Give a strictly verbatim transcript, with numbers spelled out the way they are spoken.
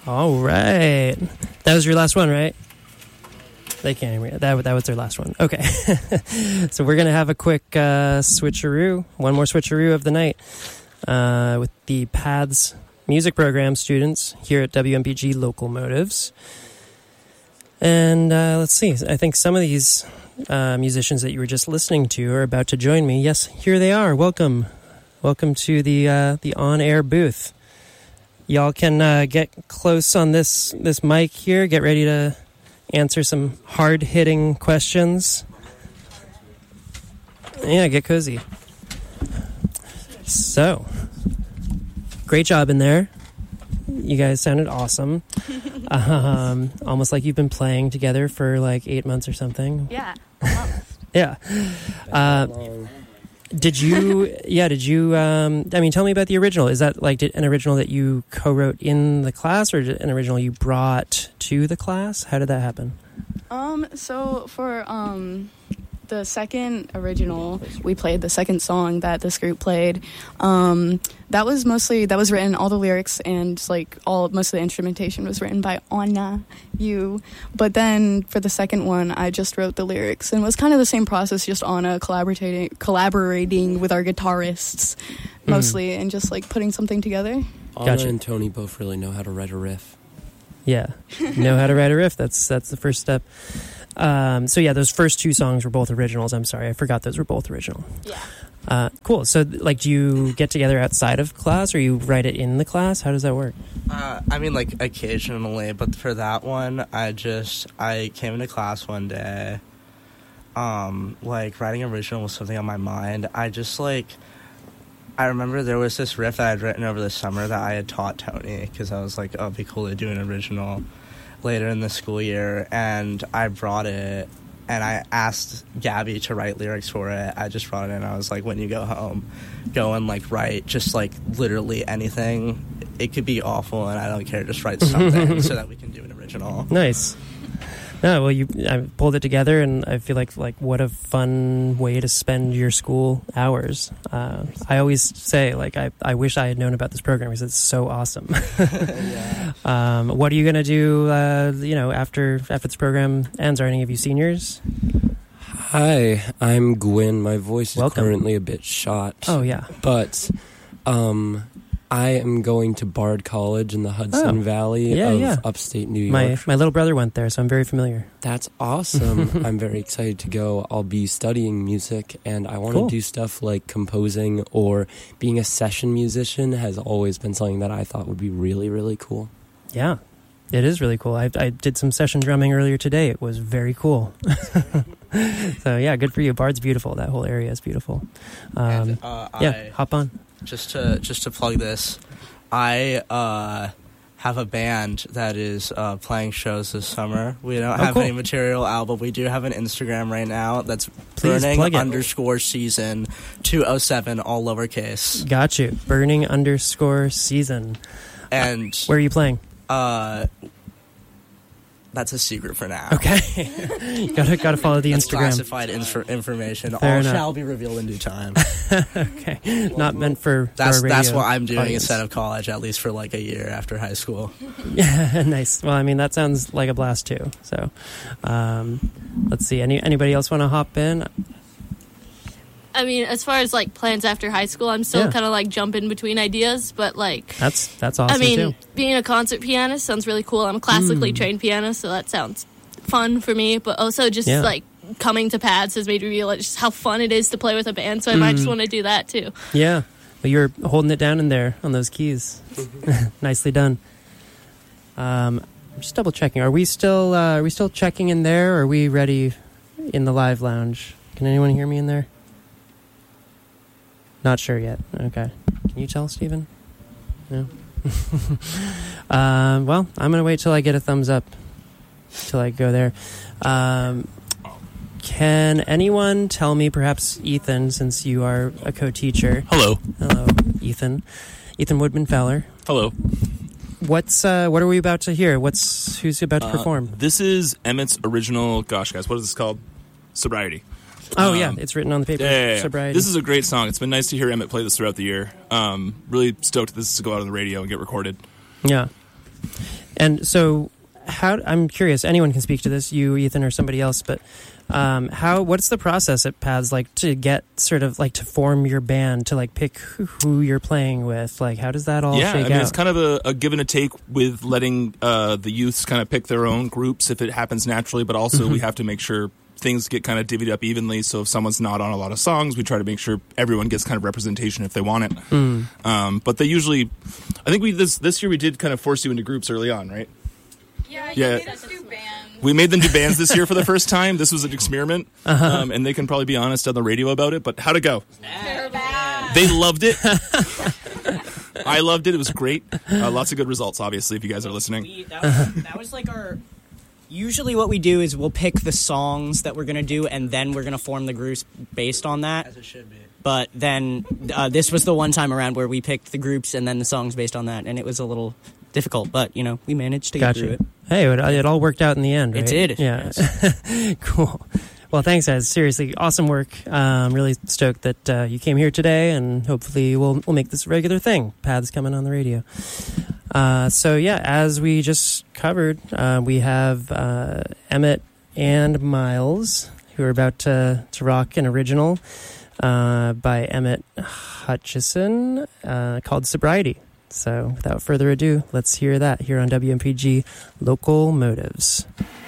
All right. That was your last one, right? They can't hear me. That, that was their last one. Okay. So we're going to have a quick uh, switcheroo, one more switcheroo of the night uh, with the Paths music program students here at W M P G Local Motives. And uh, let's see. I think some of these uh, musicians that you were just listening to are about to join me. Yes, here they are. Welcome. Welcome to the uh, the on-air booth. Y'all can uh, get close on this, this mic here. Get ready to answer some hard-hitting questions. Yeah, get cozy. So, great job in there. You guys sounded awesome. Um, almost like you've been playing together for like eight months or something. Yeah. Yeah. Uh, did you, yeah, did you, um, I mean, tell me about the original. Is that like did an original that you co-wrote in the class or an original you brought to the class? How did that happen? Um, so for, um, the second original, we played the second song that this group played. Um, that was mostly, that was written, all the lyrics and like all, most of the instrumentation was written by Anna Yu. But then for the second one, I just wrote the lyrics and it was kind of the same process, just Anna collaborating, collaborating with our guitarists mostly mm. and just like putting something together. Anna Gotcha. and Tony both really know how to write a riff. Yeah. Know how to write a riff. That's, that's the first step. Um, so yeah, those first two songs were both originals. I'm sorry, I forgot those were both original. Yeah. Uh, cool. So, like, do you get together outside of class, or you write it in the class? How does that work? Uh, I mean, like, occasionally, but for that one, I just, I came into class one day, um, like, writing original was something on my mind. I just, like, I remember there was this riff that I'd written over the summer that I had taught Tony, because I was like, oh, it'd be cool to do an original later in the school year, and I brought it, and I asked Gabby to write lyrics for it. I just brought it in, I was like, when you go home, go and, like, write just, like, literally anything. It could be awful, and I don't care, just write something so that we can do an original. Nice. No, well, you I pulled it together, and I feel like like what a fun way to spend your school hours. Uh, I always say, like, I, I wish I had known about this program because it's so awesome. Yeah. um, what are you gonna do? Uh, you know, after after this program ends, are any of you seniors? Hi, I'm Gwyn. My voice is Welcome. currently a bit shot. Oh yeah, but um, I am going to Bard College in the Hudson Oh, Valley yeah, of yeah. upstate New York. my my little brother went there, so I'm very familiar. That's awesome. I'm very excited to go. I'll be studying music, and I want to Cool. do stuff like composing or being a session musician has always been something that I thought would be really, really cool. Yeah, it is really cool. I, I did some session drumming earlier today. It was very cool. So yeah, good for you. Bard's beautiful. That whole area is beautiful. Um, And, uh, yeah, I, hop on. just to just to plug this, I uh, have a band that is uh, playing shows this summer. We don't Oh, have cool. any material out, but we do have an Instagram right now that's Please burning plug it. underscore season two oh seven, all lowercase. Got you. Burning underscore season. And Where are you playing? uh, that's a secret for now. Okay. gotta gotta follow the That's Instagram. classified inf- information. Fair all enough. shall be revealed in due time. Okay. Not meant for That's for a that's radio what I'm doing audience. instead of college, at least for like a year after high school. Yeah, nice. Well, I mean, that sounds like a blast too. So, um, let's see. Any anybody else want to hop in? I mean, as far as like plans after high school, I'm still Yeah. kind of like jumping between ideas, but like, That's that's awesome I mean, too. being a concert pianist sounds really cool. I'm a classically Mm. trained pianist, so that sounds fun for me. But also, just Yeah. like coming to Paths has made me realize just how fun it is to play with a band. So I might just Mm. want to do that too. Yeah. But you're holding it down in there on those keys. Nicely done. Um, just double checking. Are we still uh, are we still checking in there? Or are we ready in the live lounge? Can anyone hear me in there? Not sure yet. Okay. Can you tell, Stephen? No. um, well, I'm gonna wait till I get a thumbs up till I go there. Um, can anyone tell me, perhaps Ethan, since you are a co-teacher? Hello. Hello, Ethan. Ethan Woodman Fowler. Hello. What's uh, what are we about to hear? What's who's about to Uh, perform? This is Emmett's original, gosh, guys, what is this called? Sobriety. Oh um, yeah, it's written on the paper. Yeah, yeah, yeah. Sobriety. This is a great song. It's been nice to hear Emmett play this throughout the year. Um, really stoked this to go out on the radio and get recorded. Yeah. And so, how I'm curious. Anyone can speak to this, you, Ethan, or somebody else. But um, how? What's the process at P A D S like to get sort of like to form your band, to like pick who, who you're playing with? Like, how does that all yeah, shake I mean, out? it's kind of a, a give and a take with letting uh, the youths kind of pick their own groups if it happens naturally, but also we have to make sure things get kind of divvied up evenly. So if someone's not on a lot of songs, we try to make sure everyone gets kind of representation if they want it. Mm. Um, but they usually, I think we this this year we did kind of force you into groups early on, right? Yeah, Yeah. you made us do bands. We made them do bands this year for the first time. This was an experiment, Uh-huh. um, and they can probably be honest on the radio about it. But how'd it go? Terrible. They loved it. I loved it. It was great. Uh, lots of good results, obviously, if you guys are listening. We, that, was, that was like our. Usually, what we do is we'll pick the songs that we're gonna do, and then we're gonna form the groups based on that. As it should be. But then uh, this was the one time around where we picked the groups and then the songs based on that, and it was a little difficult. But you know, we managed to get through Gotcha. it. Hey, it, it all worked out in the end, right? It did. Yeah. Cool. Well, thanks, guys. Seriously, awesome work. Uh, I'm really stoked that uh, you came here today, and hopefully we'll we'll make this a regular thing. P A D S coming on the radio. Uh, so yeah, as we just covered, uh, we have uh, Emmett and Miles, who are about to to rock an original uh, by Emmett Hutchison uh, called "Sobriety." So without further ado, let's hear that here on W M P G Local Motives.